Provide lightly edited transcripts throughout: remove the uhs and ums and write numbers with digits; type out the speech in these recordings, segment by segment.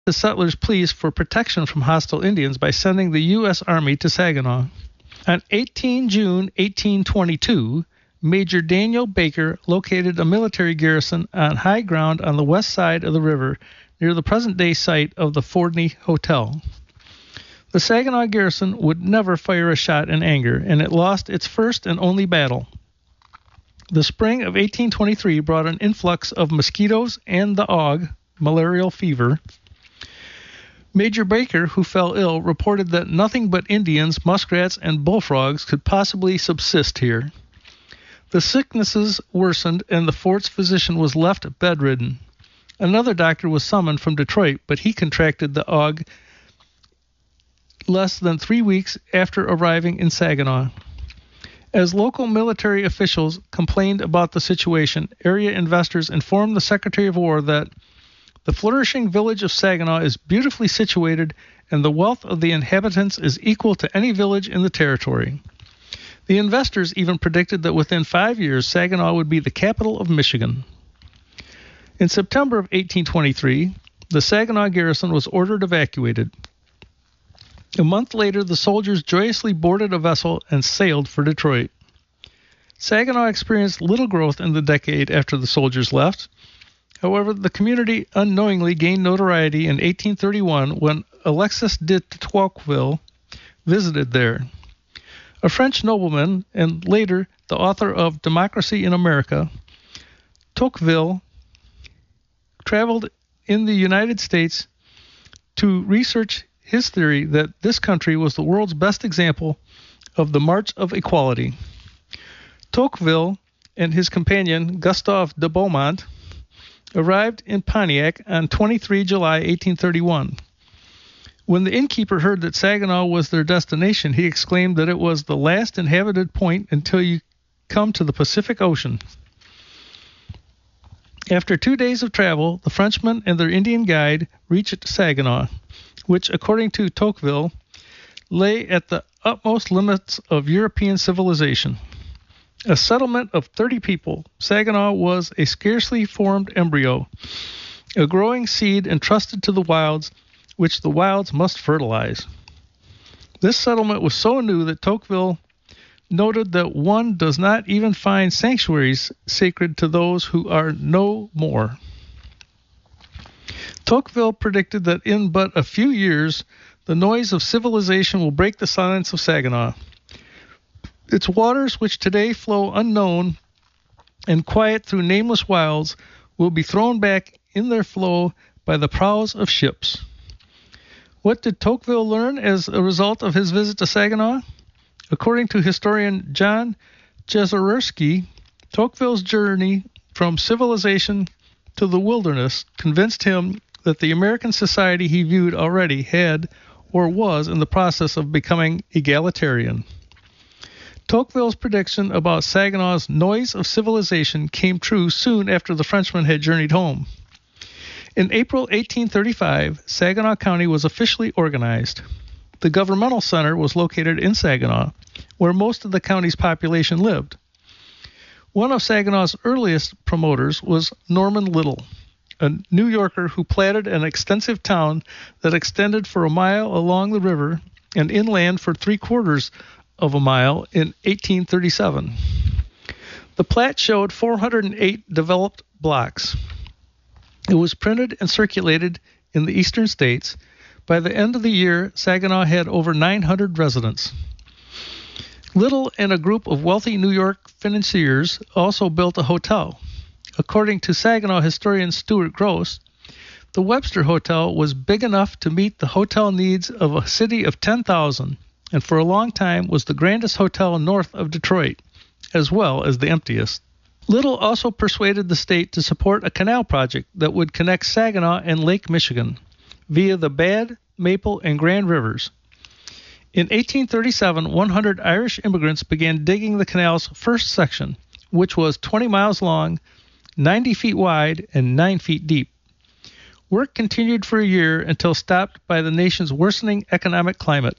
the settlers' pleas for protection from hostile Indians by sending the U.S. Army to Saginaw. On 18 June 1822, Major Daniel Baker located a military garrison on high ground on the west side of the river near the present-day site of the Fordney Hotel. The Saginaw garrison would never fire a shot in anger, and it lost its first and only battle. The spring of 1823 brought an influx of mosquitoes and the ague, malarial fever. Major Baker, who fell ill, reported that nothing but Indians, muskrats, and bullfrogs could possibly subsist here. The sicknesses worsened, and the fort's physician was left bedridden. Another doctor was summoned from Detroit, but he contracted the ague less than 3 weeks after arriving in Saginaw. As local military officials complained about the situation, area investors informed the Secretary of War that the flourishing village of Saginaw is beautifully situated, and the wealth of the inhabitants is equal to any village in the territory. The investors even predicted that within 5 years, Saginaw would be the capital of Michigan. In September of 1823, the Saginaw garrison was ordered evacuated. A month later, the soldiers joyously boarded a vessel and sailed for Detroit. Saginaw experienced little growth in the decade after the soldiers left. However, the community unknowingly gained notoriety in 1831 when Alexis de Tocqueville visited there. A French nobleman, and later the author of Democracy in America, Tocqueville traveled in the United States to research his theory that this country was the world's best example of the march of equality. Tocqueville and his companion Gustave de Beaumont arrived in Pontiac on 23 July 1831. When the innkeeper heard that Saginaw was their destination, he exclaimed that it was the last inhabited point until you come to the Pacific Ocean. After 2 days of travel, the Frenchmen and their Indian guide reached Saginaw, which, according to Tocqueville, lay at the utmost limits of European civilization. A settlement of 30 people, Saginaw was a scarcely formed embryo, a growing seed entrusted to the wilds, which the wilds must fertilize. This settlement was so new that Tocqueville noted that one does not even find sanctuaries sacred to those who are no more. Tocqueville predicted that in but a few years, the noise of civilization will break the silence of Saginaw. Its waters, which today flow unknown and quiet through nameless wilds, will be thrown back in their flow by the prows of ships. What did Tocqueville learn as a result of his visit to Saginaw? According to historian John Jezierski, Tocqueville's journey from civilization to the wilderness convinced him that the American society he viewed already had or was in the process of becoming egalitarian. Tocqueville's prediction about Saginaw's noise of civilization came true soon after the Frenchmen had journeyed home. In April 1835, Saginaw County was officially organized. The governmental center was located in Saginaw, where most of the county's population lived. One of Saginaw's earliest promoters was Norman Little, a New Yorker who platted an extensive town that extended for a mile along the river and inland for 3/4 of a mile in 1837. The plat showed 408 developed blocks. It was printed and circulated in the eastern states. By the end of the year, Saginaw had over 900 residents. Little and a group of wealthy New York financiers also built a hotel. According to Saginaw historian Stuart Gross, the Webster Hotel was big enough to meet the hotel needs of a city of 10,000, and for a long time was the grandest hotel north of Detroit, as well as the emptiest. Little also persuaded the state to support a canal project that would connect Saginaw and Lake Michigan via the Bad, Maple, and Grand Rivers. In 1837, 100 Irish immigrants began digging the canal's first section, which was 20 miles long, 90 feet wide, and 9 feet deep. Work continued for a year until stopped by the nation's worsening economic climate.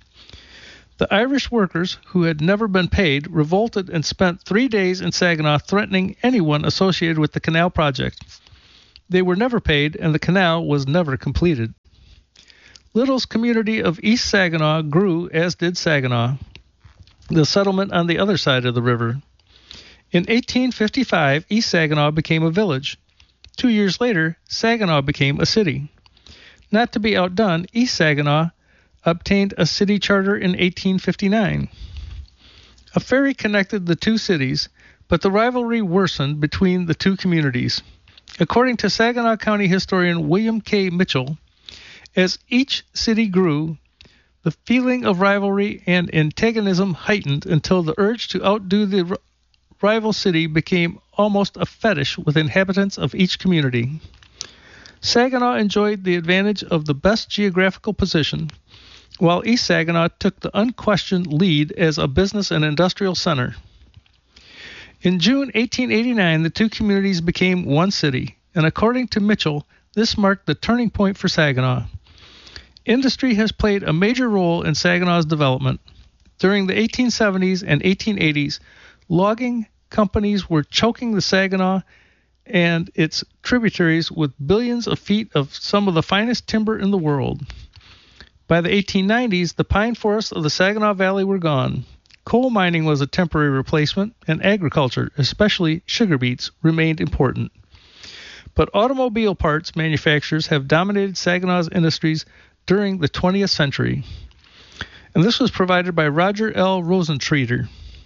The Irish workers, who had never been paid, revolted and spent 3 days in Saginaw threatening anyone associated with the canal project. They were never paid, and the canal was never completed. Little's community of East Saginaw grew, as did Saginaw, the settlement on the other side of the river. In 1855, East Saginaw became a village. 2 years later, Saginaw became a city. Not to be outdone, East Saginaw obtained a city charter in 1859. A ferry connected the two cities, but the rivalry worsened between the two communities. According to Saginaw County historian William K. Mitchell, as each city grew, the feeling of rivalry and antagonism heightened until the urge to outdo the rival city became almost a fetish with inhabitants of each community. Saginaw enjoyed the advantage of the best geographical position, while East Saginaw took the unquestioned lead as a business and industrial center. In June 1889, the two communities became one city, and according to Mitchell, this marked the turning point for Saginaw. Industry has played a major role in Saginaw's development. During the 1870s and 1880s, logging companies were choking the Saginaw and its tributaries with billions of feet of some of the finest timber in the world. By the 1890s, the pine forests of the Saginaw Valley were gone. Coal mining was a temporary replacement, and agriculture, especially sugar beets, remained important. But automobile parts manufacturers have dominated Saginaw's industries during the 20th century. And this was provided by Roger L. Rosentreater.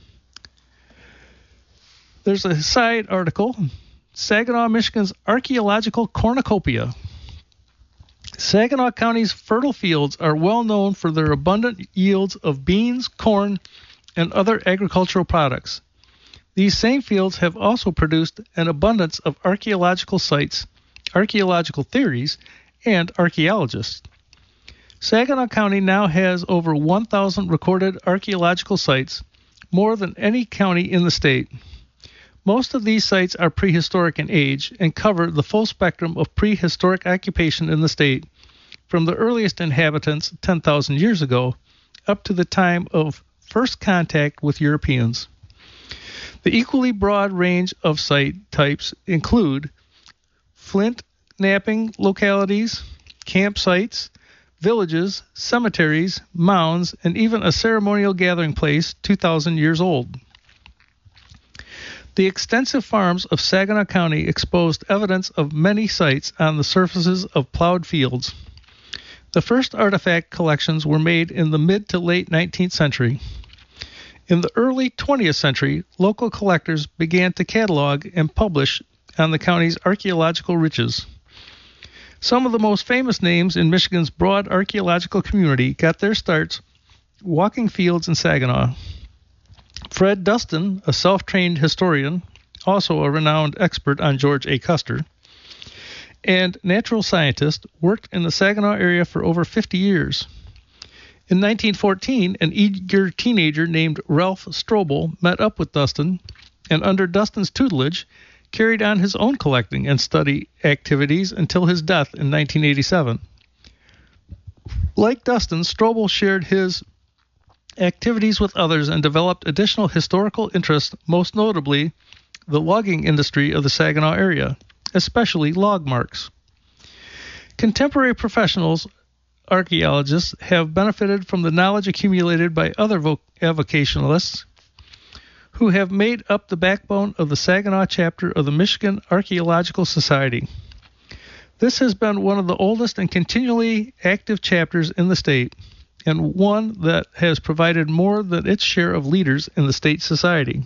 There's a side article, Saginaw, Michigan's Archaeological Cornucopia. Saginaw County's fertile fields are well known for their abundant yields of beans, corn, and other agricultural products. These same fields have also produced an abundance of archaeological sites, archaeological theories, and archaeologists. Saginaw County now has over 1,000 recorded archaeological sites, more than any county in the state. Most of these sites are prehistoric in age and cover the full spectrum of prehistoric occupation in the state, from the earliest inhabitants 10,000 years ago up to the time of first contact with Europeans. The equally broad range of site types include flint knapping localities, campsites, villages, cemeteries, mounds, and even a ceremonial gathering place 2,000 years old. The extensive farms of Saginaw County exposed evidence of many sites on the surfaces of plowed fields. The first artifact collections were made in the mid to late 19th century. In the early 20th century, local collectors began to catalog and publish on the county's archaeological riches. Some of the most famous names in Michigan's broad archaeological community got their starts walking fields in Saginaw. Fred Dustin, a self-trained historian, also a renowned expert on George A. Custer, and natural scientist, worked in the Saginaw area for over 50 years. In 1914, an eager teenager named Ralph Strobel met up with Dustin, and under Dustin's tutelage, carried on his own collecting and study activities until his death in 1987. Like Dustin, Strobel shared his activities with others and developed additional historical interests, most notably the logging industry of the Saginaw area, especially log marks. Contemporary professionals, archaeologists, have benefited from the knowledge accumulated by other avocationalists who have made up the backbone of the Saginaw chapter of the Michigan Archaeological Society. This has been one of the oldest and continually active chapters in the state, and one that has provided more than its share of leaders in the state society.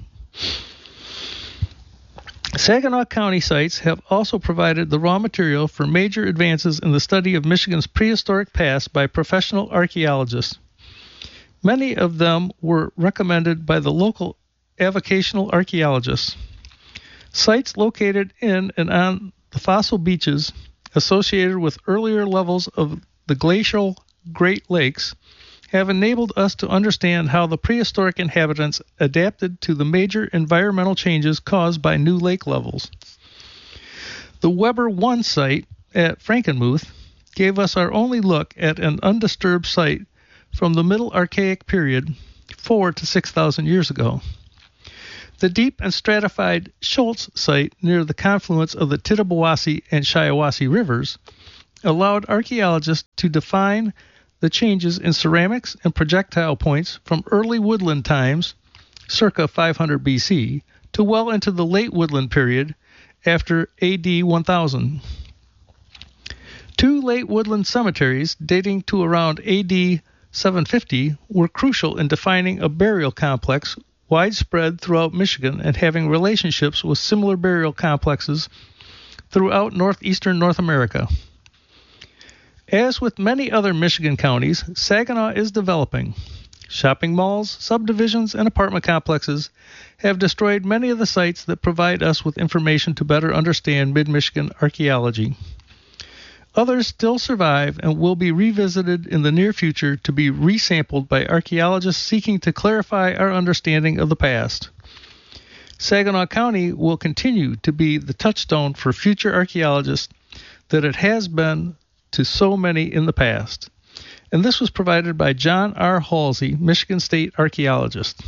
Saginaw County sites have also provided the raw material for major advances in the study of Michigan's prehistoric past by professional archaeologists. Many of them were recommended by the local avocational archaeologists. Sites located in and on the fossil beaches associated with earlier levels of the glacial Great Lakes have enabled us to understand how the prehistoric inhabitants adapted to the major environmental changes caused by new lake levels. The Weber 1 site at Frankenmuth gave us our only look at an undisturbed site from the Middle Archaic period, 4,000 to 6,000 years ago. The deep and stratified Schultz site near the confluence of the Tittabawassee and Shiawassee rivers allowed archaeologists to define the changes in ceramics and projectile points from early woodland times, circa 500 BC, to well into the late woodland period after AD 1000. Two late woodland cemeteries dating to around AD 750 were crucial in defining a burial complex widespread throughout Michigan and having relationships with similar burial complexes throughout northeastern North America. As with many other Michigan counties, Saginaw is developing. Shopping malls, subdivisions, and apartment complexes have destroyed many of the sites that provide us with information to better understand mid-Michigan archaeology. Others still survive and will be revisited in the near future to be resampled by archaeologists seeking to clarify our understanding of the past. Saginaw County will continue to be the touchstone for future archaeologists that it has been to so many in the past. And this was provided by John R. Halsey, Michigan State archaeologist.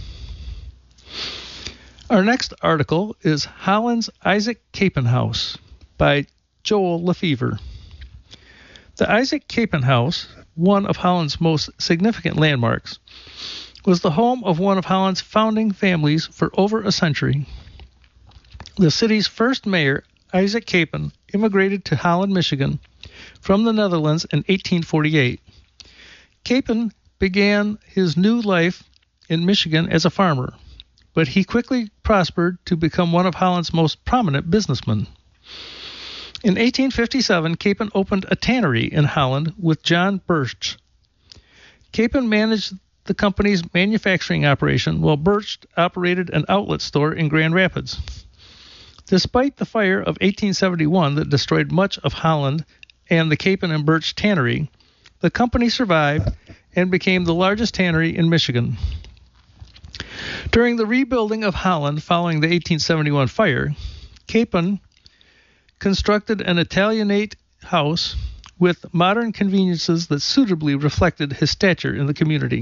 Our next article is Holland's Isaac Capen House by Joel Lefevre. The Isaac Capen House, one of Holland's most significant landmarks, was the home of one of Holland's founding families for over a century. The city's first mayor, Isaac Capen, immigrated to Holland, Michigan, from the Netherlands in 1848. Capen began his new life in Michigan as a farmer, but he quickly prospered to become one of Holland's most prominent businessmen. In 1857, Capen opened a tannery in Holland with John Birch. Capen managed the company's manufacturing operation, while Birch operated an outlet store in Grand Rapids. Despite the fire of 1871 that destroyed much of Holland and the Capen and Birch tannery, the company survived and became the largest tannery in Michigan. During the rebuilding of Holland following the 1871 fire, Capen constructed an Italianate house with modern conveniences that suitably reflected his stature in the community.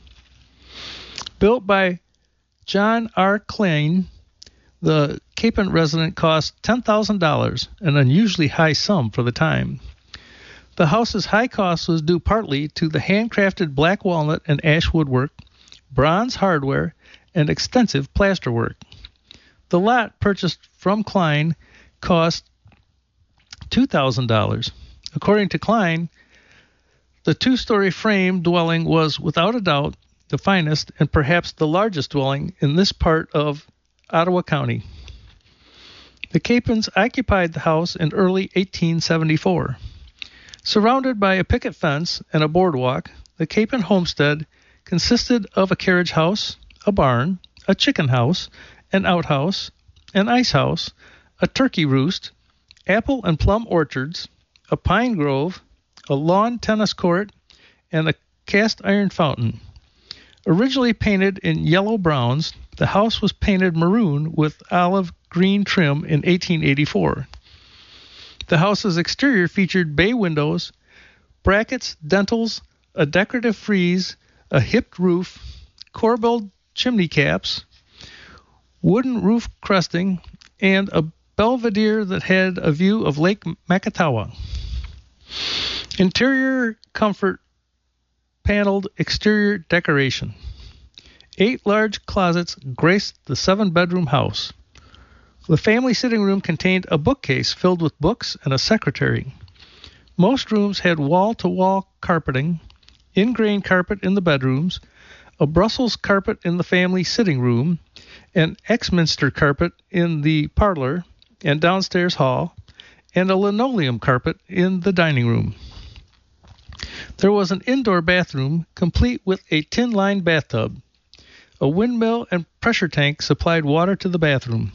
Built by John R. Klein, the Capen residence cost $10,000, an unusually high sum for the time. The house's high cost was due partly to the handcrafted black walnut and ash woodwork, bronze hardware, and extensive plasterwork. The lot purchased from Klein cost $2,000. According to Klein, the two-story frame dwelling was without a doubt the finest and perhaps the largest dwelling in this part of Ottawa County. The Capens occupied the house in early 1874. Surrounded by a picket fence and a boardwalk, the Capen homestead consisted of a carriage house, a barn, a chicken house, an outhouse, an ice house, a turkey roost, apple and plum orchards, a pine grove, a lawn tennis court, and a cast iron fountain. Originally painted in yellow browns, the house was painted maroon with olive green trim in 1884. The house's exterior featured bay windows, brackets, dentils, a decorative frieze, a hipped roof, corbelled chimney caps, wooden roof crusting, and a belvedere that had a view of Lake Macatawa. Interior comfort, paneled exterior decoration. 8 large closets graced the 7-bedroom house. The family sitting room contained a bookcase filled with books and a secretary. Most rooms had wall-to-wall carpeting, ingrain carpet in the bedrooms, a Brussels carpet in the family sitting room, an Exminster carpet in the parlor and downstairs hall, and a linoleum carpet in the dining room. There was an indoor bathroom complete with a tin-lined bathtub. A windmill and pressure tank supplied water to the bathroom.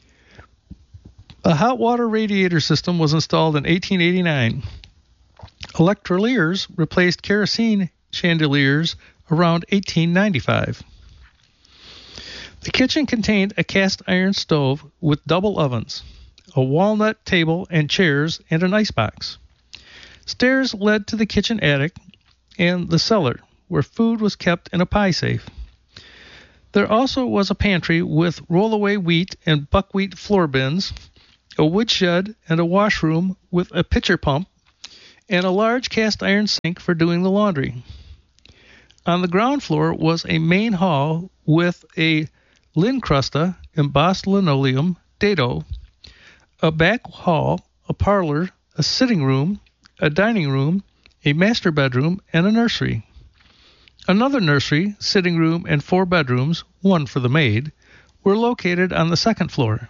A hot water radiator system was installed in 1889. Electroliers replaced kerosene chandeliers around 1895. The kitchen contained a cast iron stove with double ovens, a walnut table and chairs, and an icebox. Stairs led to the kitchen attic and the cellar, where food was kept in a pie safe. There also was a pantry with rollaway wheat and buckwheat floor bins, a woodshed and a washroom with a pitcher pump, and a large cast iron sink for doing the laundry. On the ground floor was a main hall with a lincrusta, embossed linoleum, dado, a back hall, a parlor, a sitting room, a dining room, a master bedroom, and a nursery. Another nursery, sitting room, and 4 bedrooms, one for the maid, were located on the second floor.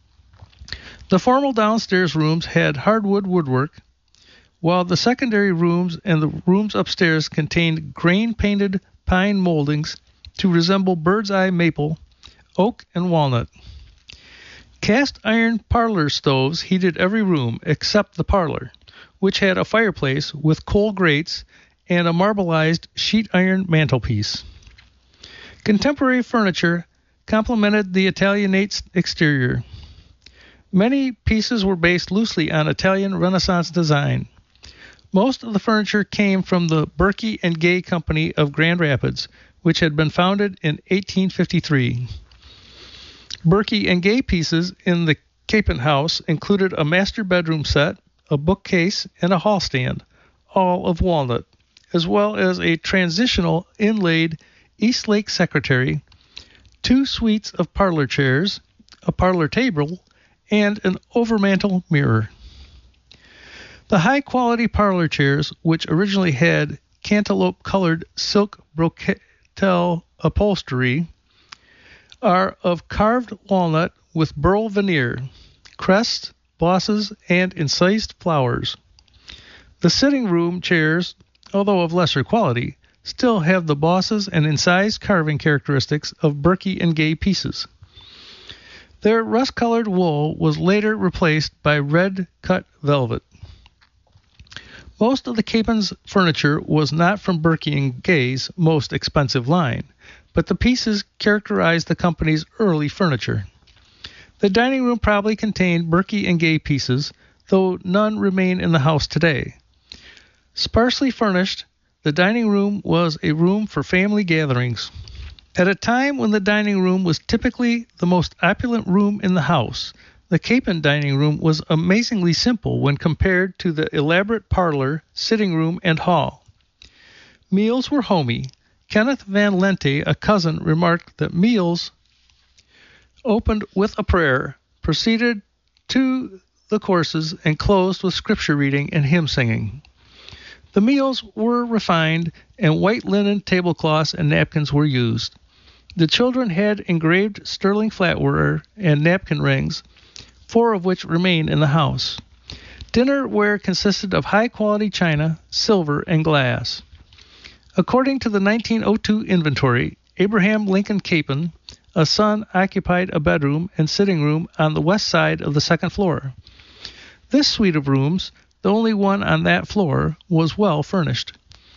The formal downstairs rooms had hardwood woodwork, while the secondary rooms and the rooms upstairs contained grain-painted pine moldings to resemble bird's eye maple, oak, and walnut. Cast iron parlor stoves heated every room except the parlor, which had a fireplace with coal grates and a marbleized sheet iron mantelpiece. Contemporary furniture complemented the Italianate exterior. Many pieces were based loosely on Italian Renaissance design. Most of the furniture came from the Berkey and Gay Company of Grand Rapids, which had been founded in 1853. Berkey and Gay pieces in the Capon House included a master bedroom set, a bookcase, and a hall stand, all of walnut, as well as a transitional inlaid East Lake secretary, 2 suites of parlor chairs, a parlor table, and an overmantel mirror. The high-quality parlor chairs, which originally had cantaloupe-colored silk brocatelle upholstery, are of carved walnut with burl veneer, crests, bosses, and incised flowers. The sitting room chairs, although of lesser quality, still have the bosses and incised carving characteristics of Berkey and Gay pieces. Their rust-colored wool was later replaced by red-cut velvet. Most of the Capon's furniture was not from Berkey and Gay's most expensive line, but the pieces characterized the company's early furniture. The dining room probably contained Berkey and Gay pieces, though none remain in the house today. Sparsely furnished, the dining room was a room for family gatherings. At a time when the dining room was typically the most opulent room in the house, the Capon dining room was amazingly simple when compared to the elaborate parlor, sitting room, and hall. Meals were homey. Kenneth Van Lente, a cousin, remarked that meals opened with a prayer, proceeded to the courses, and closed with scripture reading and hymn singing. The meals were refined, and white linen tablecloths and napkins were used. The children had engraved sterling flatware and napkin rings, 4 of which remain in the house. Dinnerware consisted of high-quality china, silver, and glass. According to the 1902 inventory, Abraham Lincoln Capon, a son, occupied a bedroom and sitting room on the west side of the second floor. This suite of rooms, the only one on that floor, was well furnished.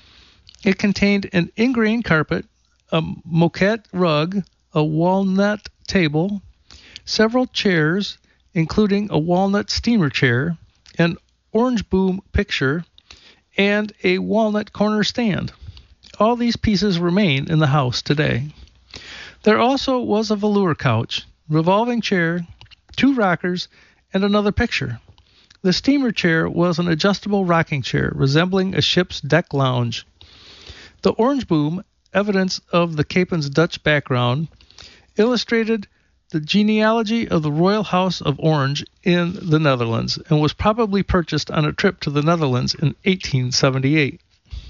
It contained an ingrain carpet, a moquette rug, a walnut table, several chairs, including a walnut steamer chair, an orange boom picture, and a walnut corner stand. All these pieces remain in the house today. There also was a velour couch, revolving chair, 2 rockers, and another picture. The steamer chair was an adjustable rocking chair, resembling a ship's deck lounge. The orange boom, evidence of the Capon's Dutch background, illustrated the genealogy of the Royal House of Orange in the Netherlands, and was probably purchased on a trip to the Netherlands in 1878.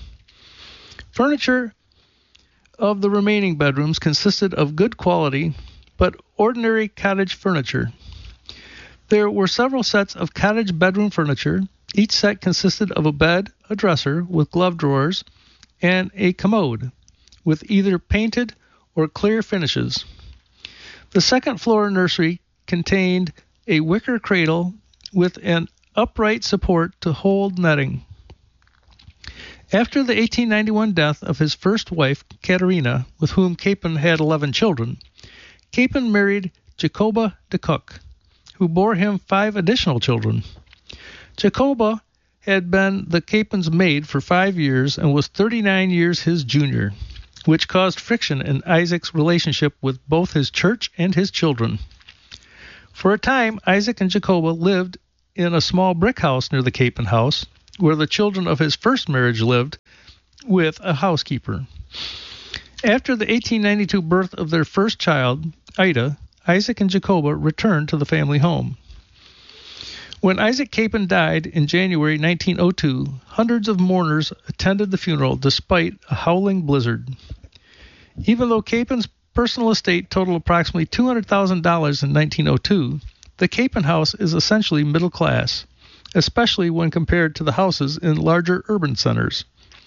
Furniture of the remaining bedrooms consisted of good quality, but ordinary cottage furniture. There were several sets of cottage bedroom furniture. Each set consisted of a bed, a dresser with glove drawers, and a commode, with either painted or clear finishes. The second floor nursery contained a wicker cradle with an upright support to hold netting. After the 1891 death of his first wife, Katerina, with whom Capon had 11 children, Capon married Jacoba de Cook, who bore him 5 additional children. Jacoba had been the Capon's maid for 5 years and was 39 years his junior. which caused friction in Isaac's relationship with both his church and his children. For a time, Isaac and Jacoba lived in a small brick house near the Capen house, where the children of his first marriage lived, with a housekeeper. After the 1892 birth of their first child, Ida, Isaac and Jacoba returned to the family home. When Isaac Capen died in January 1902, hundreds of mourners attended the funeral despite a howling blizzard. Even though Capen's personal estate totaled approximately $200,000 in 1902, the Capen house is essentially middle class, especially when compared to the houses in larger urban centers.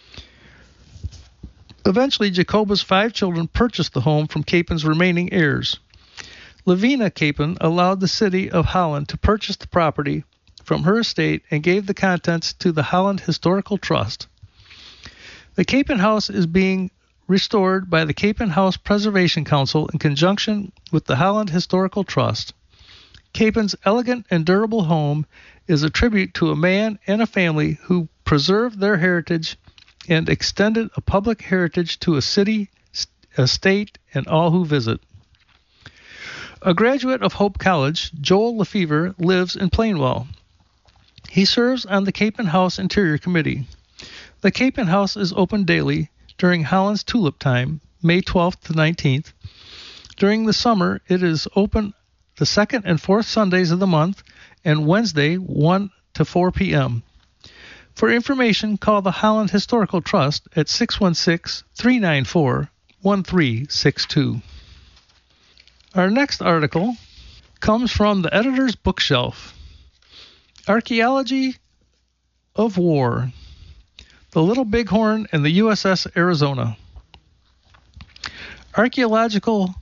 Eventually, Jacoba's 5 children purchased the home from Capen's remaining heirs. Lavina Capen allowed the city of Holland to purchase the property from her estate and gave the contents to the Holland Historical Trust. The Capen House is being restored by the Capen House Preservation Council in conjunction with the Holland Historical Trust. Capen's elegant and durable home is a tribute to a man and a family who preserved their heritage and extended a public heritage to a city, a state, and all who visit. A graduate of Hope College, Joel Lefevre lives in Plainwell. He serves on the Capen House Interior Committee. The Capen House is open daily during Holland's tulip time, May 12th to 19th. During the summer, it is open the second and fourth Sundays of the month and Wednesday 1 to 4 p.m. For information, call the Holland Historical Trust at 616-394-1362. Our next article comes from the editor's bookshelf. Archaeology of War. The Little Bighorn and the USS Arizona. Archaeological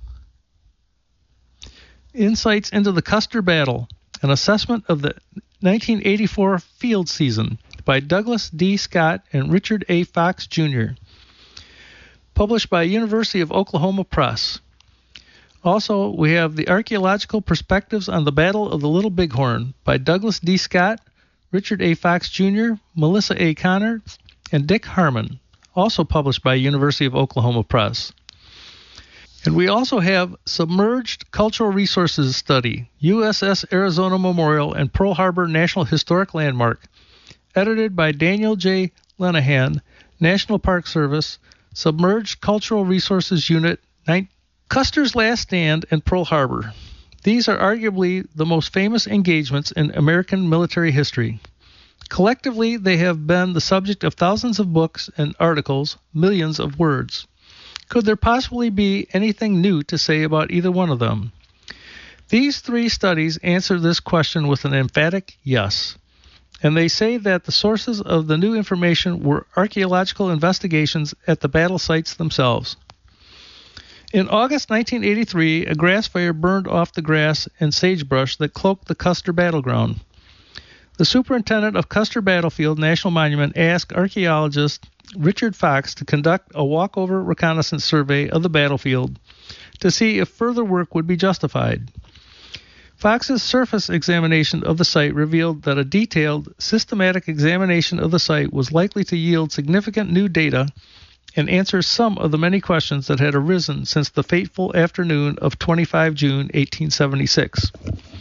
insights into the Custer Battle, an assessment of the 1984 field season by Douglas D. Scott and Richard A. Fox, Jr. Published by University of Oklahoma Press. Also, we have the Archaeological Perspectives on the Battle of the Little Bighorn by Douglas D. Scott, Richard A. Fox, Jr., Melissa A. Connor, and Dick Harmon, also published by University of Oklahoma Press. And we also have Submerged Cultural Resources Study, USS Arizona Memorial and Pearl Harbor National Historic Landmark, edited by Daniel J. Lenahan, National Park Service, Submerged Cultural Resources Unit, Custer's Last Stand and Pearl Harbor. These are arguably the most famous engagements in American military history. Collectively, they have been the subject of thousands of books and articles, millions of words. Could there possibly be anything new to say about either one of them? These 3 studies answer this question with an emphatic yes. And they say that the sources of the new information were archaeological investigations at the battle sites themselves. In August 1983, a grass fire burned off the grass and sagebrush that cloaked the Custer battleground. The superintendent of Custer Battlefield National Monument asked archaeologist Richard Fox to conduct a walkover reconnaissance survey of the battlefield to see if further work would be justified. Fox's surface examination of the site revealed that a detailed, systematic examination of the site was likely to yield significant new data and answer some of the many questions that had arisen since the fateful afternoon of 25 June 1876.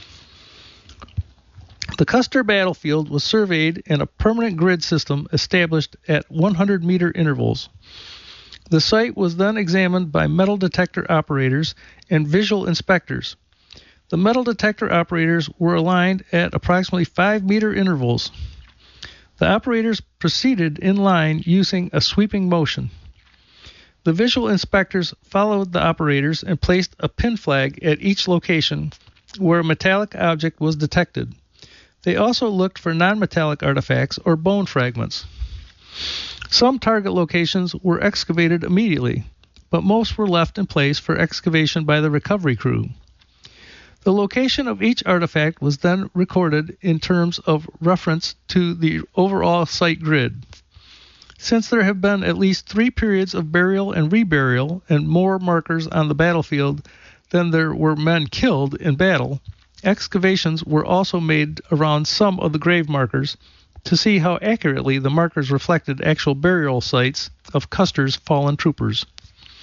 The Custer battlefield was surveyed and a permanent grid system established at 100-meter intervals. The site was then examined by metal detector operators and visual inspectors. The metal detector operators were aligned at approximately 5-meter intervals. The operators proceeded in line using a sweeping motion. The visual inspectors followed the operators and placed a pin flag at each location where a metallic object was detected. They also looked for non-metallic artifacts or bone fragments. Some target locations were excavated immediately, but most were left in place for excavation by the recovery crew. The location of each artifact was then recorded in terms of reference to the overall site grid. Since there have been at least 3 periods of burial and reburial and more markers on the battlefield than there were men killed in battle, excavations were also made around some of the grave markers to see how accurately the markers reflected actual burial sites of Custer's fallen troopers.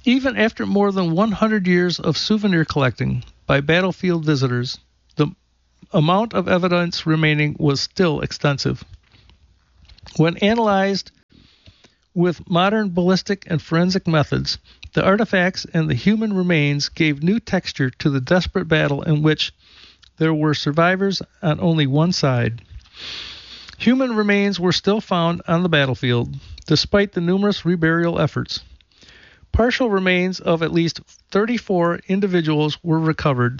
Even after more than 100 years of souvenir collecting by battlefield visitors, the amount of evidence remaining was still extensive. When analyzed with modern ballistic and forensic methods, the artifacts and the human remains gave new texture to the desperate battle in which there were survivors on only one side. Human remains were still found on the battlefield, despite the numerous reburial efforts. Partial remains of at least 34 individuals were recovered.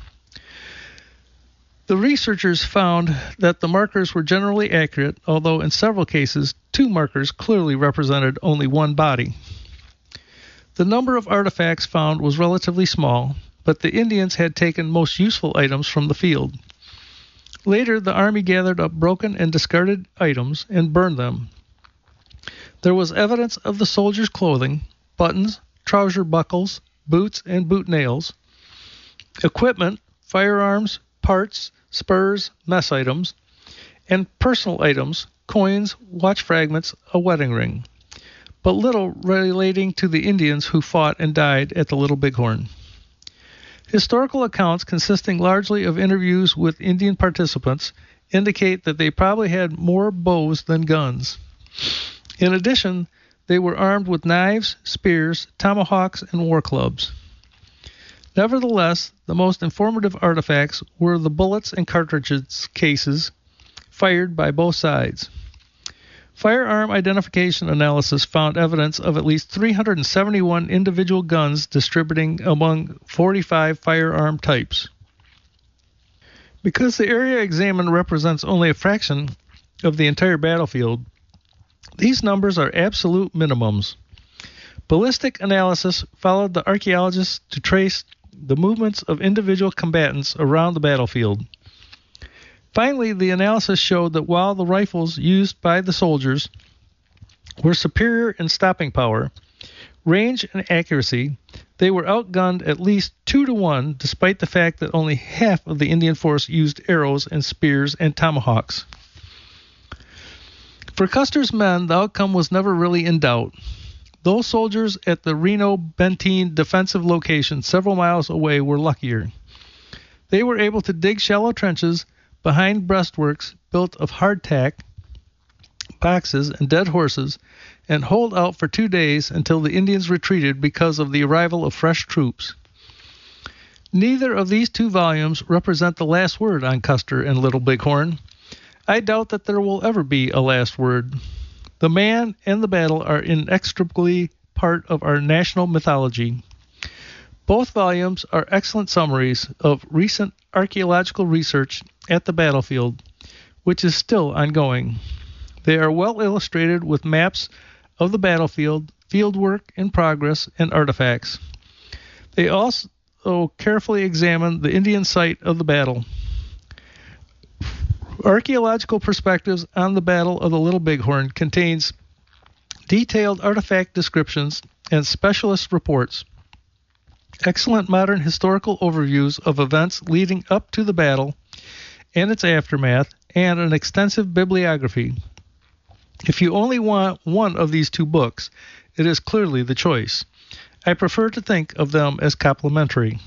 The researchers found that the markers were generally accurate, although in several cases, two markers clearly represented only one body. The number of artifacts found was relatively small, but the Indians had taken most useful items from the field. Later, the Army gathered up broken and discarded items and burned them. There was evidence of the soldiers' clothing, buttons, trouser buckles, boots, and boot nails, equipment, firearms, parts, spurs, mess items, and personal items, coins, watch fragments, a wedding ring, but little relating to the Indians who fought and died at the Little Bighorn. Historical accounts consisting largely of interviews with Indian participants indicate that they probably had more bows than guns. In addition, they were armed with knives, spears, tomahawks, and war clubs. Nevertheless, the most informative artifacts were the bullets and cartridges cases fired by both sides. Firearm identification analysis found evidence of at least 371 individual guns distributing among 45 firearm types. Because the area examined represents only a fraction of the entire battlefield, these numbers are absolute minimums. Ballistic analysis followed the archaeologists to trace the movements of individual combatants around the battlefield. Finally, the analysis showed that while the rifles used by the soldiers were superior in stopping power, range, and accuracy, they were outgunned at least 2-to-1, despite the fact that only half of the Indian force used arrows and spears and tomahawks. For Custer's men, the outcome was never really in doubt. Those soldiers at the Reno-Benteen defensive location several miles away were luckier. They were able to dig shallow trenches behind breastworks built of hardtack, boxes, and dead horses, and hold out for 2 days until the Indians retreated because of the arrival of fresh troops. Neither of these two volumes represent the last word on Custer and Little Bighorn. I doubt that there will ever be a last word. The man and the battle are inextricably part of our national mythology. Both volumes are excellent summaries of recent archaeological research at the battlefield, which is still ongoing. They are well illustrated with maps of the battlefield, fieldwork in progress, and artifacts. They also carefully examine the Indian site of the battle. Archaeological Perspectives on the Battle of the Little Bighorn contains detailed artifact descriptions and specialist reports, excellent modern historical overviews of events leading up to the battle and its aftermath, and an extensive bibliography. If you only want one of these two books, it is clearly the choice. I prefer to think of them as complementary.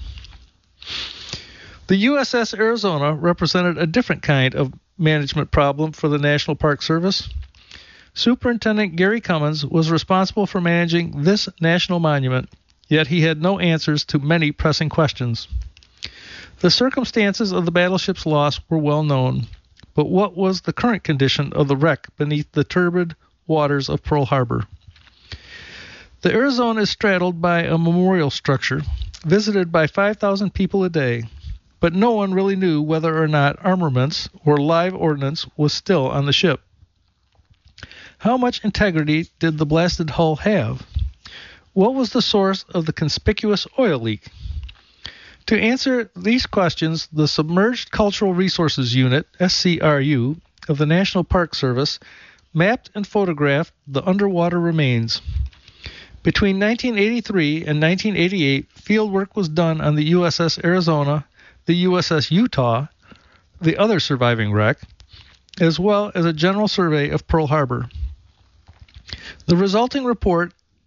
The USS Arizona represented a different kind of management problem for the National Park Service. Superintendent Gary Cummins was responsible for managing this national monument, yet he had no answers to many pressing questions. The circumstances of the battleship's loss were well known, but what was the current condition of the wreck beneath the turbid waters of Pearl Harbor? The Arizona is straddled by a memorial structure, visited by 5,000 people a day, but no one really knew whether or not armaments or live ordnance was still on the ship. How much integrity did the blasted hull have? What was the source of the conspicuous oil leak? To answer these questions, the Submerged Cultural Resources Unit, SCRU, of the National Park Service mapped and photographed the underwater remains. Between 1983 and 1988, fieldwork was done on the USS Arizona, the USS Utah, the other surviving wreck, as well as a general survey of Pearl Harbor. The resulting report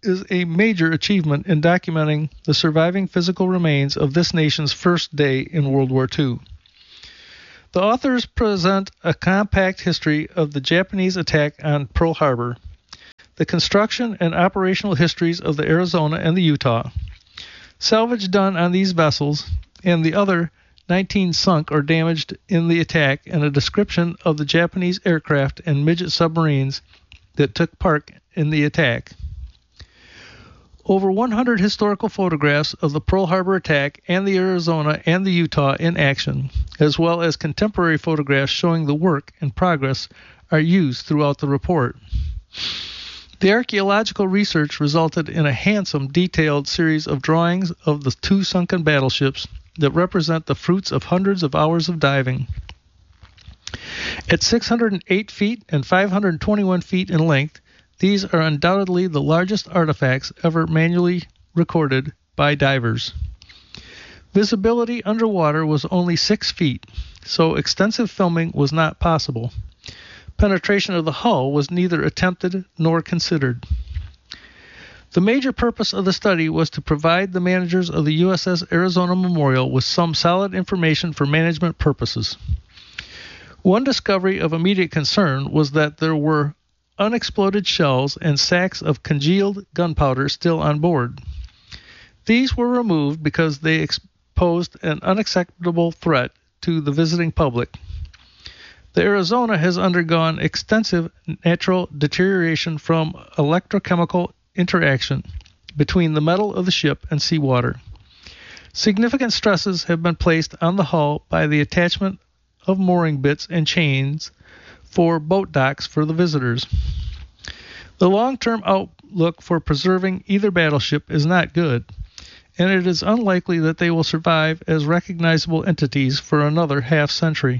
is a major achievement in documenting the surviving physical remains of this nation's first day in World War II. The authors present a compact history of the Japanese attack on Pearl Harbor, the construction and operational histories of the Arizona and the Utah, salvage done on these vessels, and the other 19 sunk or damaged in the attack, and a description of the Japanese aircraft and midget submarines that took part in the attack. Over 100 historical photographs of the Pearl Harbor attack and the Arizona and the Utah in action, as well as contemporary photographs showing the work and progress, are used throughout the report. The archaeological research resulted in a handsome, detailed series of drawings of the two sunken battleships that represent the fruits of hundreds of hours of diving. At 608 feet and 521 feet in length, these are undoubtedly the largest artifacts ever manually recorded by divers. Visibility underwater was only 6 feet, so extensive filming was not possible. Penetration of the hull was neither attempted nor considered. The major purpose of the study was to provide the managers of the USS Arizona Memorial with some solid information for management purposes. One discovery of immediate concern was that there were unexploded shells and sacks of congealed gunpowder still on board. These were removed because they exposed an unacceptable threat to the visiting public. The Arizona has undergone extensive natural deterioration from electrochemical interaction between the metal of the ship and seawater. Significant stresses have been placed on the hull by the attachment of mooring bits and chains for boat docks for the visitors. The long-term outlook for preserving either battleship is not good, and it is unlikely that they will survive as recognizable entities for another half-century.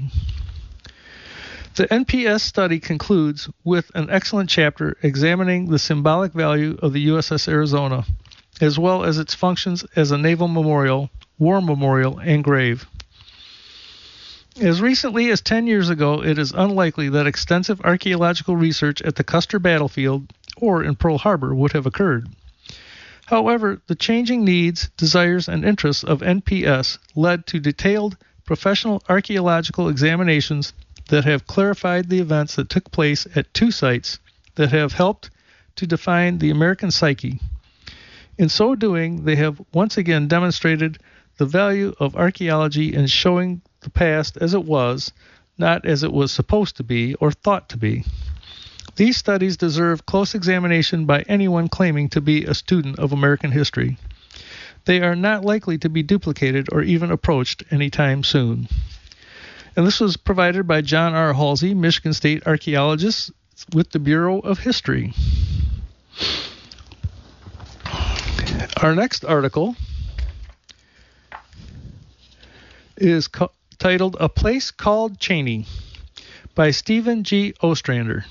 The NPS study concludes with an excellent chapter examining the symbolic value of the USS Arizona, as well as its functions as a naval memorial, war memorial, and grave. As recently as 10 years ago, it is unlikely that extensive archaeological research at the Custer battlefield or in Pearl Harbor would have occurred. However, the changing needs, desires, and interests of NPS led to detailed professional archaeological examinations that have clarified the events that took place at two sites that have helped to define the American psyche. In so doing, they have once again demonstrated the value of archaeology in showing the past as it was, not as it was supposed to be or thought to be. These studies deserve close examination by anyone claiming to be a student of American history. They are not likely to be duplicated or even approached anytime soon. And this was provided by John R. Halsey, Michigan State archaeologist with the Bureau of History. Our next article is titled A Place Called Cheney by Stephen G. Ostrander.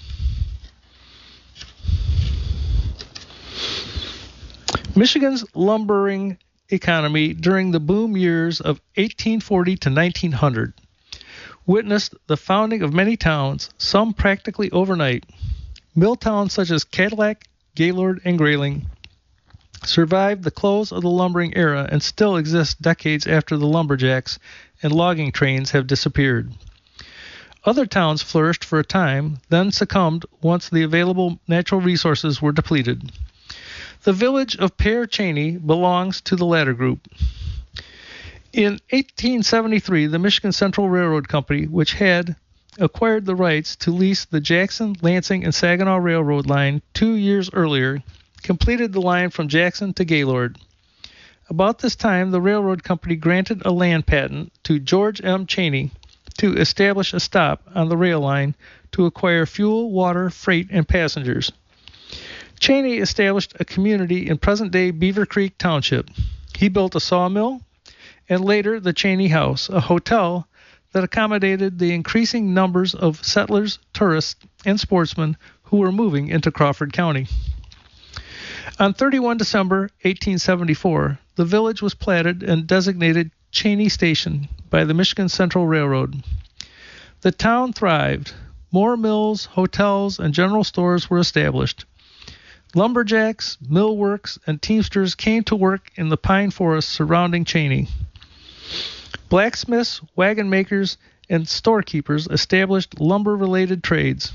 Michigan's lumbering economy during the boom years of 1840 to 1900 witnessed the founding of many towns, some practically overnight. Mill towns such as Cadillac, Gaylord, and Grayling survived the close of the lumbering era and still exist decades after the lumberjacks and logging trains have disappeared. Other towns flourished for a time, then succumbed once the available natural resources were depleted. The village of Pear Cheney belongs to the latter group. In 1873, the Michigan Central Railroad Company, which had acquired the rights to lease the Jackson, Lansing, and Saginaw Railroad line 2 years earlier, completed the line from Jackson to Gaylord. About this time, the railroad company granted a land patent to George M. Cheney to establish a stop on the rail line to acquire fuel, water, freight, and passengers. Cheney established a community in present-day Beaver Creek Township. He built a sawmill, and later the Cheney House, a hotel that accommodated the increasing numbers of settlers, tourists, and sportsmen who were moving into Crawford County. On 31 December 1874, the village was platted and designated Cheney Station by the Michigan Central Railroad. The town thrived. More mills, hotels, and general stores were established. Lumberjacks, millworks, and teamsters came to work in the pine forests surrounding Cheney. Blacksmiths, wagon makers, and storekeepers established lumber-related trades.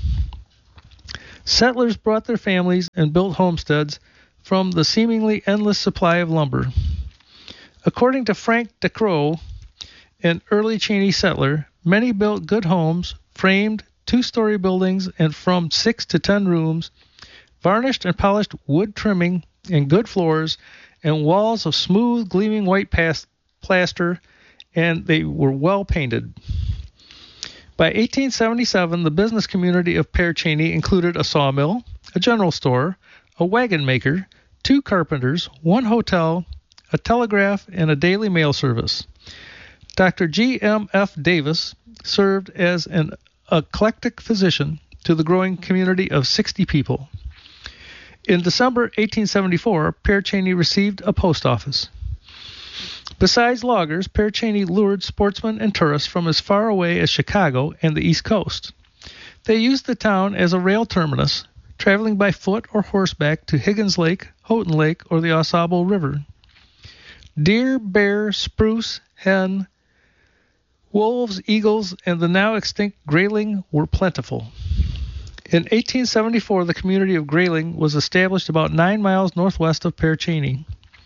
Settlers brought their families and built homesteads from the seemingly endless supply of lumber. According to Frank DeCrow, an early Cheney settler, many built good homes, framed, two-story buildings, and from 6 to 10 rooms, varnished and polished wood trimming and good floors, and walls of smooth, gleaming white plaster, and they were well painted. By 1877, the business community of Pear Cheney included a sawmill, a general store, a wagon maker, 2 carpenters, 1 hotel, a telegraph, and a daily mail service. Dr. G.M.F. Davis served as an eclectic physician to the growing community of 60 people. In December 1874, Pear Cheney received a post office. Besides loggers, Pear Cheney lured sportsmen and tourists from as far away as Chicago and the East Coast. They used the town as a rail terminus, traveling by foot or horseback to Higgins Lake, Houghton Lake, or the Ausable River. Deer, bear, spruce, hen, wolves, eagles, and the now extinct grayling were plentiful. In 1874, the community of Grayling was established about 9 miles northwest of Pear Cheney.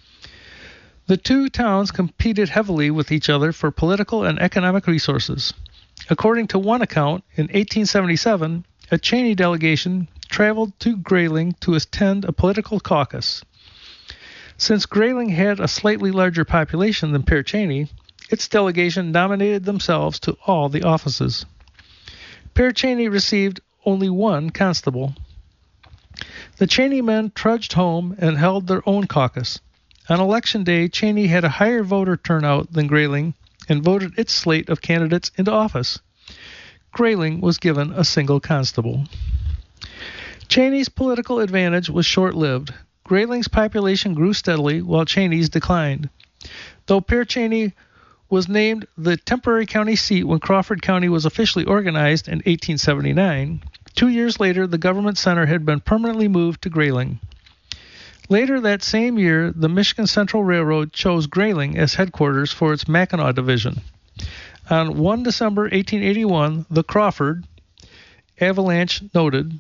The 2 towns competed heavily with each other for political and economic resources. According to one account, in 1877, a Cheney delegation traveled to Grayling to attend a political caucus. Since Grayling had a slightly larger population than Pear Cheney, its delegation nominated themselves to all the offices. Pear Cheney received only 1 constable. The Cheney men trudged home and held their own caucus. On election day, Cheney had a higher voter turnout than Grayling and voted its slate of candidates into office. Grayling was given a single constable. Cheney's political advantage was short-lived. Grayling's population grew steadily while Cheney's declined. Though Pear Cheney was named the temporary county seat when Crawford County was officially organized in 1879, 2 years later the government center had been permanently moved to Grayling. Later that same year, the Michigan Central Railroad chose Grayling as headquarters for its Mackinac Division. On 1 December 1881, the Crawford Avalanche noted,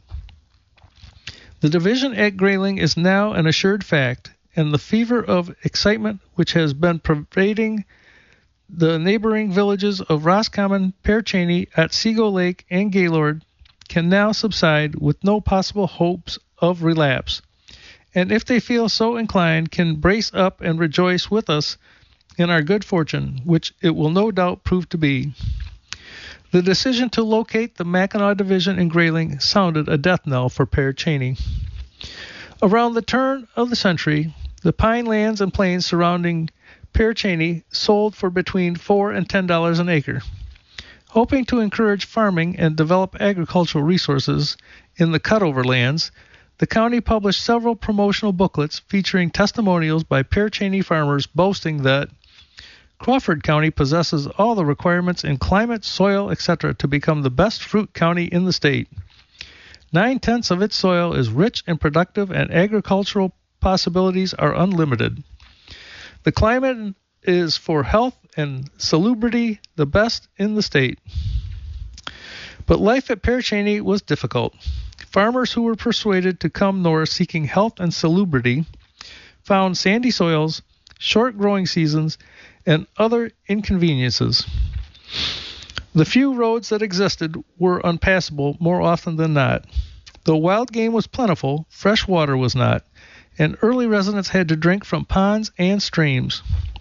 "The division at Grayling is now an assured fact, and the fever of excitement which has been pervading the neighboring villages of Roscommon, Pear Cheney, Otsego Lake, and Gaylord can now subside with no possible hopes of relapse, and if they feel so inclined, can brace up and rejoice with us in our good fortune, which it will no doubt prove to be." The decision to locate the Mackinac Division in Grayling sounded a death knell for Pear Cheney. Around the turn of the century, the pine lands and plains surrounding Pear Cheney sold for between $4 and $10 an acre. Hoping to encourage farming and develop agricultural resources in the cutover lands, the county published several promotional booklets featuring testimonials by Pear Cheney farmers boasting that Crawford County possesses all the requirements in climate, soil, etc. to become the best fruit county in the state. 9/10 of its soil is rich and productive, and agricultural possibilities are unlimited. The climate is for health and salubrity the best in the state. But life at Pear Cheney was difficult. Farmers who were persuaded to come north seeking health and salubrity found sandy soils, short growing seasons, and other inconveniences. The few roads that existed were unpassable more often than not. Though wild game was plentiful, fresh water was not, and early residents had to drink from ponds and streams.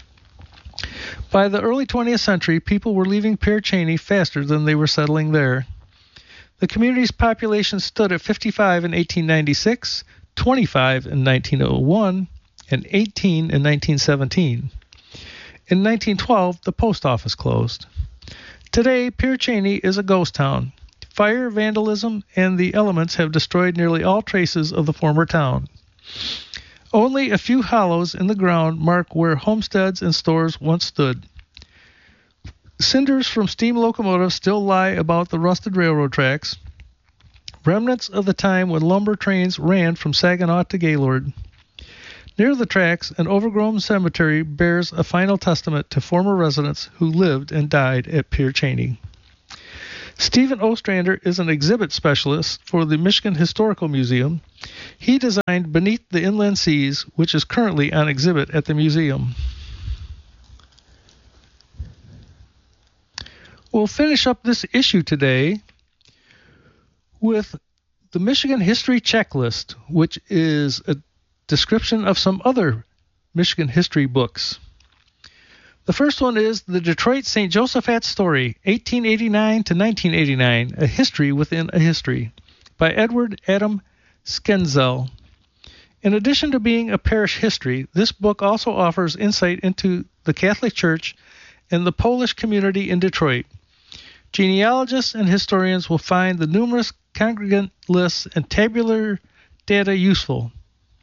By the early 20th century, people were leaving Pear Cheney faster than they were settling there. The community's population stood at 55 in 1896, 25 in 1901, and 18 in 1917. In 1912, the post office closed. Today, Pear Cheney is a ghost town. Fire, vandalism, and the elements have destroyed nearly all traces of the former town. Only a few hollows in the ground mark where homesteads and stores once stood. Cinders from steam locomotives still lie about the rusted railroad tracks. remnants of the time when lumber trains ran from Saginaw to Gaylord. Near the tracks, an overgrown cemetery bears a final testament to former residents who lived and died at Pier Cheney. Stephen Ostrander is an exhibit specialist for the Michigan Historical Museum. He designed Beneath the Inland Seas, which is currently on exhibit at the museum. We'll finish up this issue today with the Michigan History Checklist, which is a description of some other Michigan history books. The first one is The Detroit St. Josaphat Story, 1889 to 1989, A History Within a History, by Edward Adam Skenzel. In addition to being a parish history, this book also offers insight into the Catholic Church and the Polish community in Detroit. Genealogists and historians will find the numerous congregant lists and tabular data useful.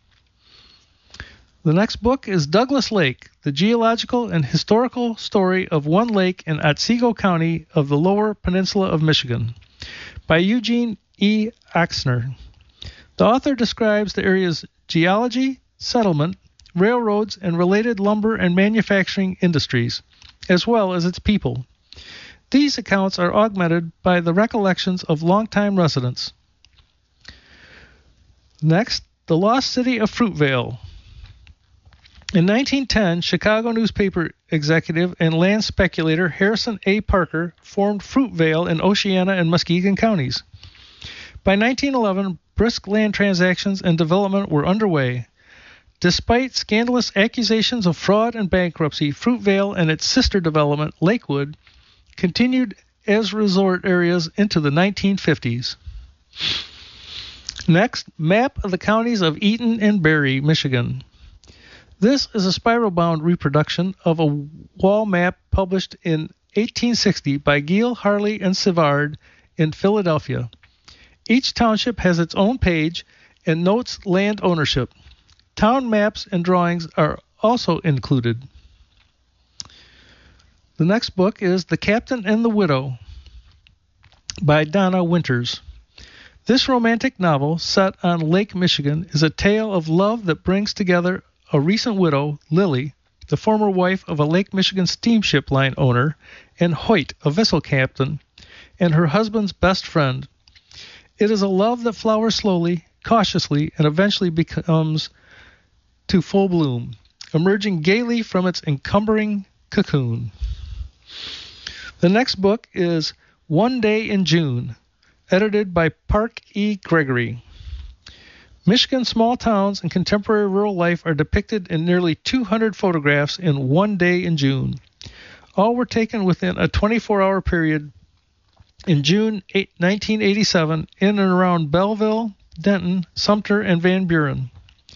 The next book is Douglas Lake, the geological and historical story of one lake in Otsego County of the Lower Peninsula of Michigan, by Eugene E. Oxner. The author describes the area's geology, settlement, railroads, and related lumber and manufacturing industries, as well as its people. These accounts are augmented by the recollections of longtime residents. Next, The Lost City of Fruitvale. In 1910, Chicago newspaper executive and land speculator Harrison A. Parker formed Fruitvale in Oceana and Muskegon counties. By 1911, brisk land transactions and development were underway. Despite scandalous accusations of fraud and bankruptcy, Fruitvale and its sister development, Lakewood, continued as resort areas into the 1950s. Next, map of the counties of Eaton and Barry, Michigan. This is a spiral-bound reproduction of a wall map published in 1860 by Gill, Harley, and Sivard in Philadelphia. Each township has its own page and notes land ownership. Town maps and drawings are also included. The next book is The Captain and the Widow by Donna Winters. This romantic novel, set on Lake Michigan, is a tale of love that brings together a recent widow, Lily, the former wife of a Lake Michigan steamship line owner, and Hoyt, a vessel captain, and her husband's best friend. It is a love that flowers slowly, cautiously, and eventually becomes to full bloom, emerging gaily from its encumbering cocoon. The next book is One Day in June, edited by Park E. Gregory. Michigan's small towns and contemporary rural life are depicted in nearly 200 photographs in One Day in June. All were taken within a 24-hour period in June 1987 in and around Belleville, Denton, Sumter, and Van Buren.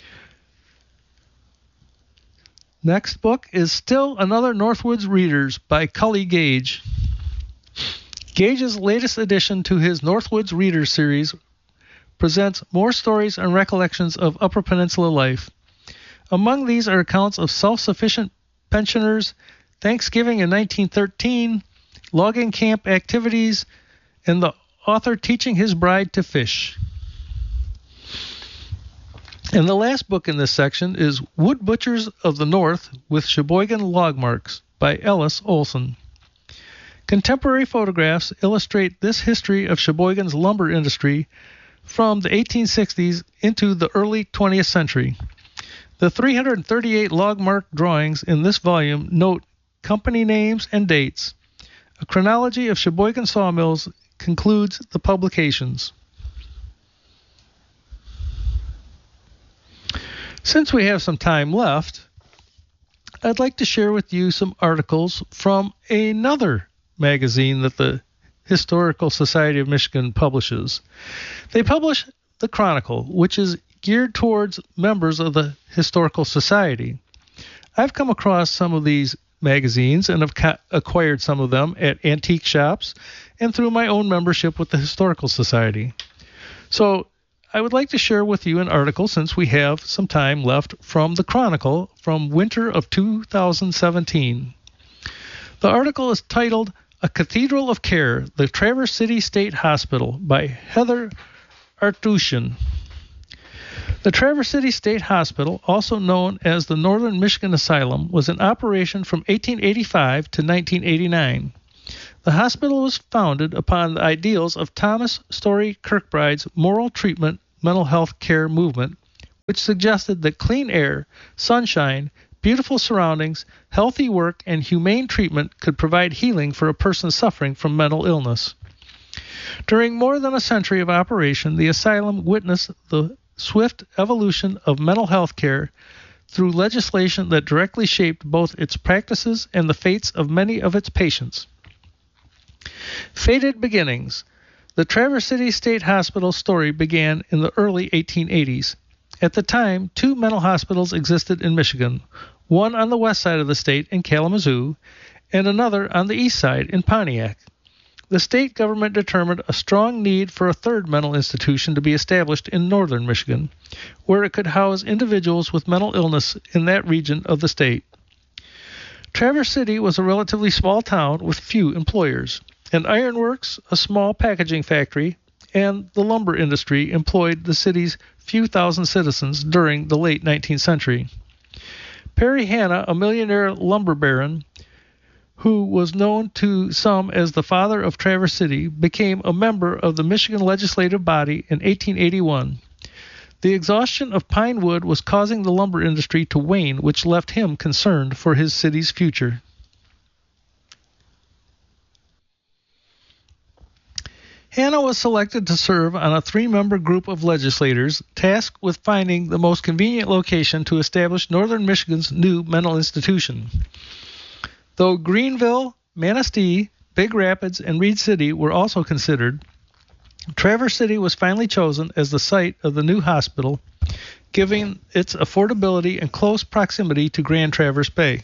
Next book is Still Another Northwoods Readers by Cully Gage. Gage's latest addition to his Northwoods Readers series presents more stories and recollections of Upper Peninsula life. Among these are accounts of self-sufficient pensioners, Thanksgiving in 1913, logging camp activities, and the author teaching his bride to fish. And the last book in this section is Wood Butchers of the North with Sheboygan Log Marks by Ellis Olson. Contemporary photographs illustrate this history of Sheboygan's lumber industry from the 1860s into the early 20th century. The 338 log mark drawings in this volume note company names and dates. A chronology of Sheboygan sawmills concludes the publications. Since we have some time left, I'd like to share with you some articles from another magazine that the Historical Society of Michigan publishes. They publish the Chronicle, which is geared towards members of the Historical Society. I've come across some of these magazines and have acquired some of them at antique shops and through my own membership with the Historical Society. So I would like to share with you an article, since we have some time left, from the Chronicle from winter of 2017. The article is titled A Cathedral of Care, the Traverse City State Hospital by Heather Artusian. The Traverse City State Hospital, also known as the Northern Michigan Asylum, was in operation from 1885 to 1989. The hospital was founded upon the ideals of Thomas Story Kirkbride's moral treatment mental health care movement, which suggested that clean air, sunshine, beautiful surroundings, healthy work, and humane treatment could provide healing for a person suffering from mental illness. During more than a century of operation, the asylum witnessed the swift evolution of mental health care through legislation that directly shaped both its practices and the fates of many of its patients. Fated beginnings. The Traverse City State Hospital story began in the early 1880s. At the time, 2 mental hospitals existed in Michigan, one on the west side of the state in Kalamazoo, and another on the east side in Pontiac. The state government determined a strong need for a third mental institution to be established in northern Michigan, where it could house individuals with mental illness in that region of the state. Traverse City was a relatively small town with few employers. An ironworks, a small packaging factory, and the lumber industry employed the city's few thousand citizens during the late 19th century. Perry Hanna, a millionaire lumber baron, who was known to some as the father of Traverse City, became a member of the Michigan legislative body in 1881. The exhaustion of pine wood was causing the lumber industry to wane, which left him concerned for his city's future. Hanna was selected to serve on a 3-member group of legislators tasked with finding the most convenient location to establish northern Michigan's new mental institution. Though Greenville, Manistee, Big Rapids, and Reed City were also considered, Traverse City was finally chosen as the site of the new hospital, given its affordability and close proximity to Grand Traverse Bay.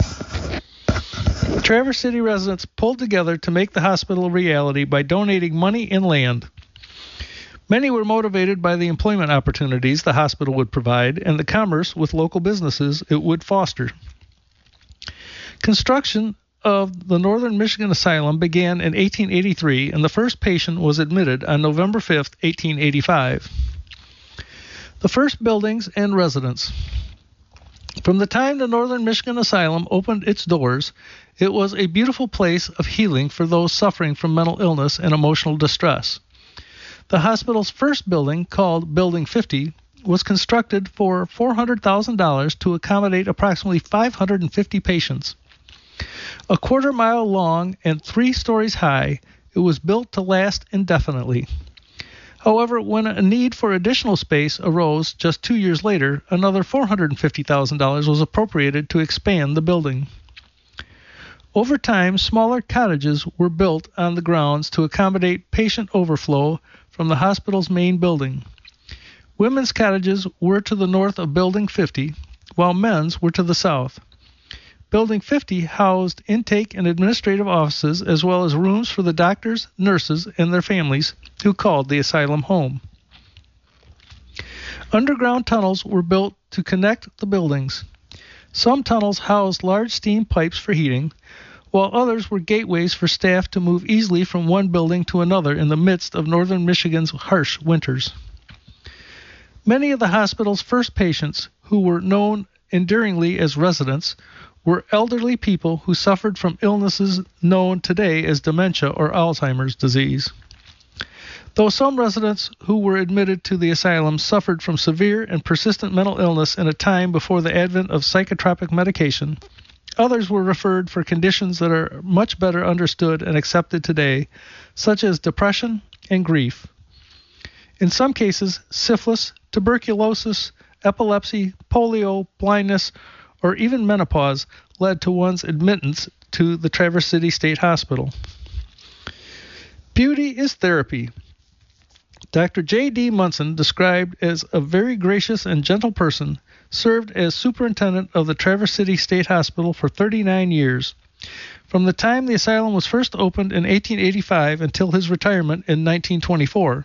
Traverse City residents pulled together to make the hospital a reality by donating money and land. Many were motivated by the employment opportunities the hospital would provide and the commerce with local businesses it would foster. Construction of the Northern Michigan Asylum began in 1883, and the first patient was admitted on November 5, 1885. The first buildings and residents. From the time the Northern Michigan Asylum opened its doors, it was a beautiful place of healing for those suffering from mental illness and emotional distress. The hospital's first building, called Building 50, was constructed for $400,000 to accommodate approximately 550 patients. A quarter-mile long and 3 stories high, it was built to last indefinitely. However, when a need for additional space arose just 2 years later, another $450,000 was appropriated to expand the building. Over time, smaller cottages were built on the grounds to accommodate patient overflow from the hospital's main building. Women's cottages were to the north of Building 50, while men's were to the south. Building 50 housed intake and administrative offices as well as rooms for the doctors, nurses, and their families who called the asylum home. Underground tunnels were built to connect the buildings. Some tunnels housed large steam pipes for heating, while others were gateways for staff to move easily from one building to another in the midst of northern Michigan's harsh winters. Many of the hospital's first patients, who were known endearingly as residents, were elderly people who suffered from illnesses known today as dementia or Alzheimer's disease. Though some residents who were admitted to the asylum suffered from severe and persistent mental illness in a time before the advent of psychotropic medication, others were referred for conditions that are much better understood and accepted today, such as depression and grief. In some cases, syphilis, tuberculosis, epilepsy, polio, blindness, or even menopause led to one's admittance to the Traverse City State Hospital. Beauty is therapy. Dr. J.D. Munson, described as a very gracious and gentle person, served as superintendent of the Traverse City State Hospital for 39 years, from the time the asylum was first opened in 1885 until his retirement in 1924.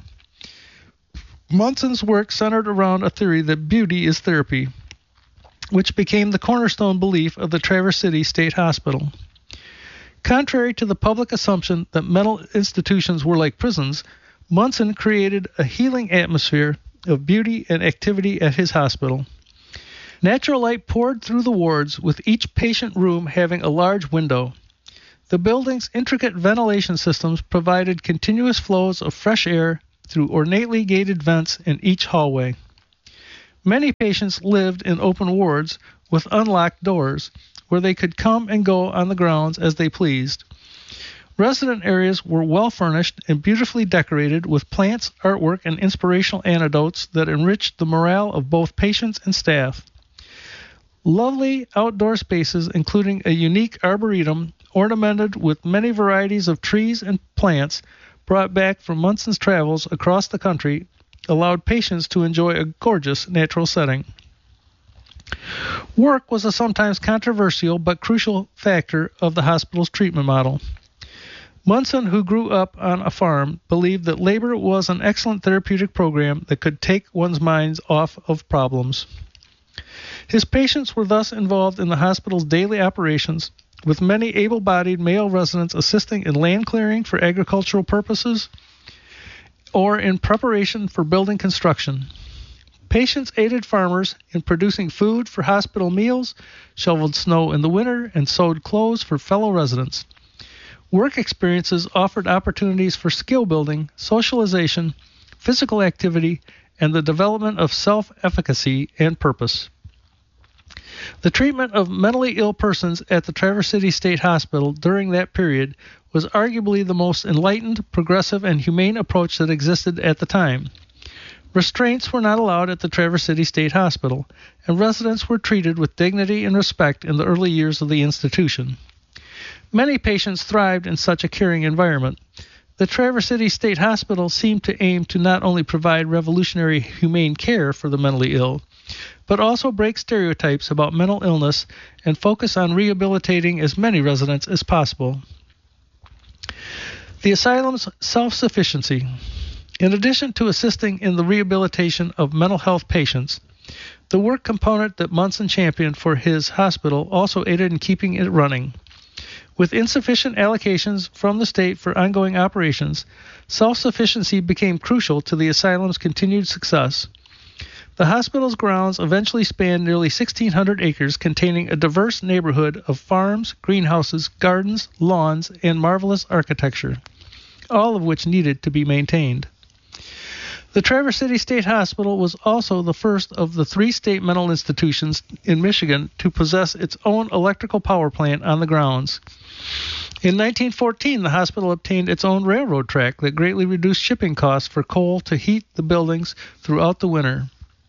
Munson's work centered around a theory that beauty is therapy, which became the cornerstone belief of the Traverse City State Hospital. Contrary to the public assumption that mental institutions were like prisons, Munson created a healing atmosphere of beauty and activity at his hospital. Natural light poured through the wards, with each patient room having a large window. The building's intricate ventilation systems provided continuous flows of fresh air through ornately gated vents in each hallway. Many patients lived in open wards with unlocked doors, where they could come and go on the grounds as they pleased. Resident areas were well furnished and beautifully decorated with plants, artwork, and inspirational anecdotes that enriched the morale of both patients and staff. Lovely outdoor spaces, including a unique arboretum ornamented with many varieties of trees and plants brought back from Munson's travels across the country, allowed patients to enjoy a gorgeous natural setting. Work was a sometimes controversial but crucial factor of the hospital's treatment model. Munson, who grew up on a farm, believed that labor was an excellent therapeutic program that could take one's minds off of problems. His patients were thus involved in the hospital's daily operations, with many able-bodied male residents assisting in land clearing for agricultural purposes or in preparation for building construction. Patients aided farmers in producing food for hospital meals, shoveled snow in the winter, and sewed clothes for fellow residents. Work experiences offered opportunities for skill building, socialization, physical activity, and the development of self-efficacy and purpose. The treatment of mentally ill persons at the Traverse City State Hospital during that period was arguably the most enlightened, progressive, and humane approach that existed at the time. Restraints were not allowed at the Traverse City State Hospital, and residents were treated with dignity and respect in the early years of the institution. Many patients thrived in such a caring environment. The Traverse City State Hospital seemed to aim to not only provide revolutionary humane care for the mentally ill, but also break stereotypes about mental illness and focus on rehabilitating as many residents as possible. The asylum's self-sufficiency. In addition to assisting in the rehabilitation of mental health patients, the work component that Munson championed for his hospital also aided in keeping it running. With insufficient allocations from the state for ongoing operations, self-sufficiency became crucial to the asylum's continued success. The hospital's grounds eventually spanned nearly 1,600 acres, containing a diverse neighborhood of farms, greenhouses, gardens, lawns, and marvelous architecture, all of which needed to be maintained. The Traverse City State Hospital was also the first of the 3 state mental institutions in Michigan to possess its own electrical power plant on the grounds. In 1914, the hospital obtained its own railroad track that greatly reduced shipping costs for coal to heat the buildings throughout the winter.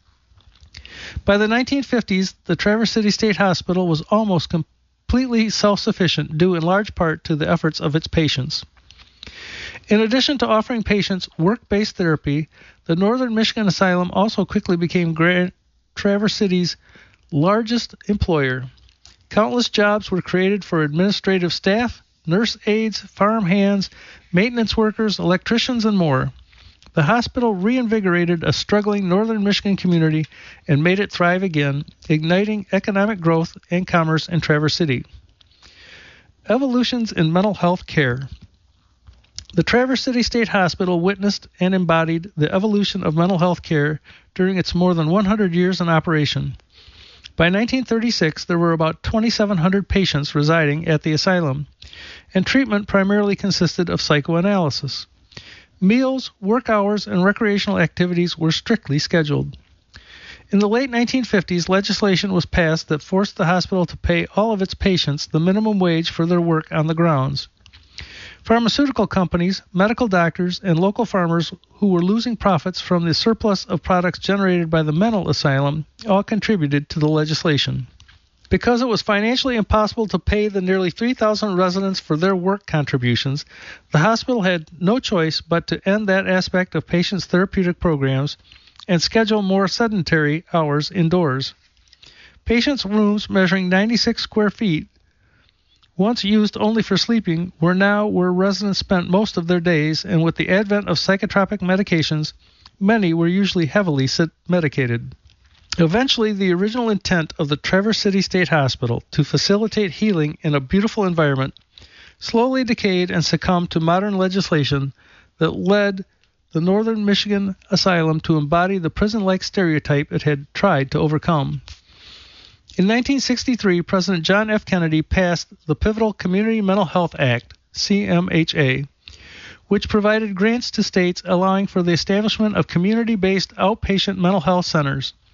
By the 1950s, the Traverse City State Hospital was almost completely self-sufficient, due in large part to the efforts of its patients. In addition to offering patients work-based therapy, the Northern Michigan Asylum also quickly became Traverse City's largest employer. Countless jobs were created for administrative staff, nurse aides, farm hands, maintenance workers, electricians, and more. The hospital reinvigorated a struggling Northern Michigan community and made it thrive again, igniting economic growth and commerce in Traverse City. Evolutions in mental health care. The Traverse City State Hospital witnessed and embodied the evolution of mental health care during its more than 100 years in operation. By 1936, there were about 2,700 patients residing at the asylum, and treatment primarily consisted of psychoanalysis. Meals, work hours, and recreational activities were strictly scheduled. In the late 1950s, legislation was passed that forced the hospital to pay all of its patients the minimum wage for their work on the grounds. Pharmaceutical companies, medical doctors, and local farmers who were losing profits from the surplus of products generated by the mental asylum all contributed to the legislation. Because it was financially impossible to pay the nearly 3,000 residents for their work contributions, the hospital had no choice but to end that aspect of patients' therapeutic programs and schedule more sedentary hours indoors. Patients' rooms measuring 96 square feet, once used only for sleeping, were now where residents spent most of their days, and with the advent of psychotropic medications, many were usually heavily medicated. Eventually, the original intent of the Traverse City State Hospital to facilitate healing in a beautiful environment slowly decayed and succumbed to modern legislation that led the Northern Michigan Asylum to embody the prison-like stereotype it had tried to overcome. In 1963, President John F. Kennedy passed the pivotal Community Mental Health Act, CMHA, which provided grants to states allowing for the establishment of community-based outpatient mental health centers.